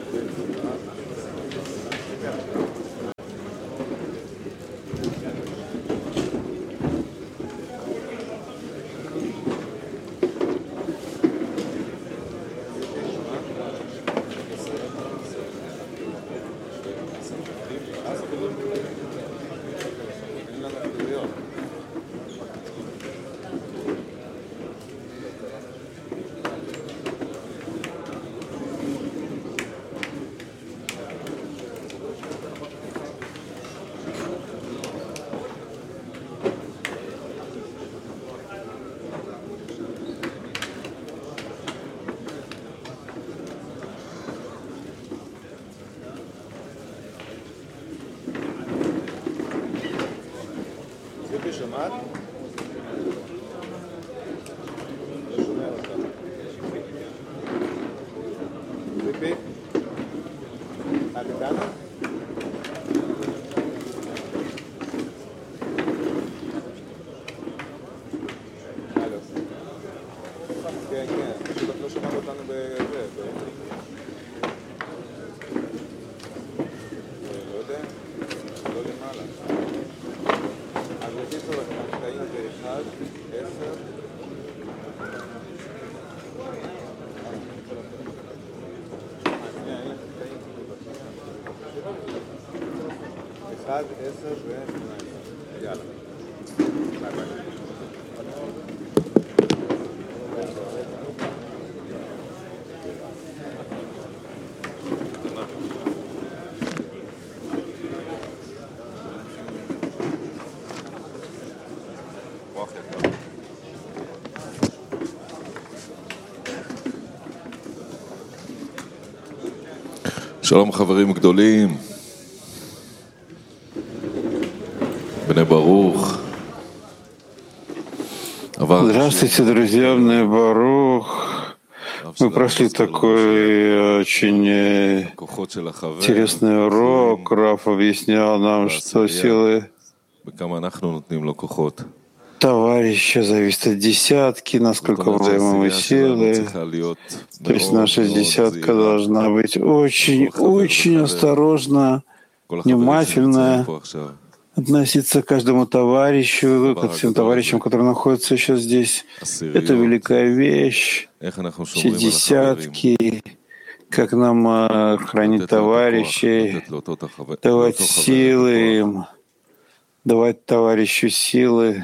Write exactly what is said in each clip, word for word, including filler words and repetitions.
שמעת? לא שומע אותך. ציפי? את איתנו? הלו. כן, כן, פשוט את לא שומעת אותנו בזה. לא יודע, לא למעלה. אז בקיצור, הקטעים זה אחד, עשר. אחד, עשר ושמונה עשרה. יאללה. ביי ביי. שלום חברים גדולים, בני ברוך. Здравствуйте, друзья, Бней Барух. Мы прошли такой очень интересный урок. Раф объяснял нам, что силы товарища зависят от десятки, насколько мы даем ему силы. То есть наша десятка должна быть очень-очень осторожна, внимательно относиться к каждому товарищу, к всем товарищам, которые находятся сейчас здесь. Это великая вещь. Все десятки, как нам хранить товарищей, давать силы им, давать товарищу силы.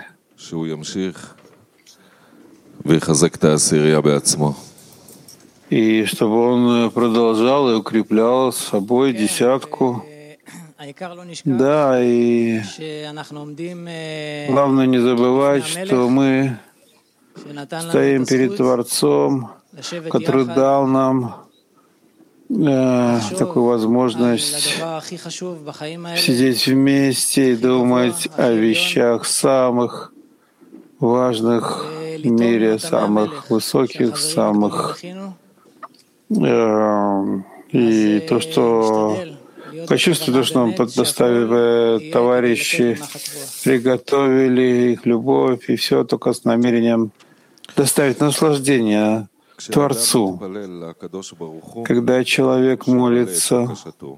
И чтобы он продолжал и укреплял с собой десятку. Да, и главное не забывать, что мы стоим перед Творцом, который дал нам э, такую возможность сидеть вместе и думать о вещах самых важных в мире, самых высоких, самых э, и то, что почувствуйте, что нам предоставили товарищи, приготовили их любовь, и все только с намерением доставить наслаждение Творцу. Когда человек молится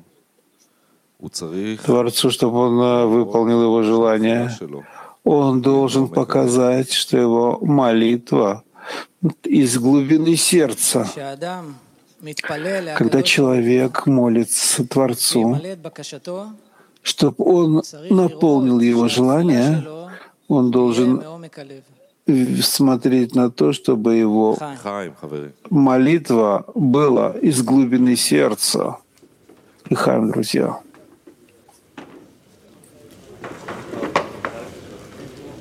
Творцу, чтобы он выполнил его желание, он должен показать, что его молитва из глубины сердца. Когда человек молится Творцу, чтобы он наполнил его желание, он должен смотреть на то, чтобы его молитва была из глубины сердца. Лихаим, друзья.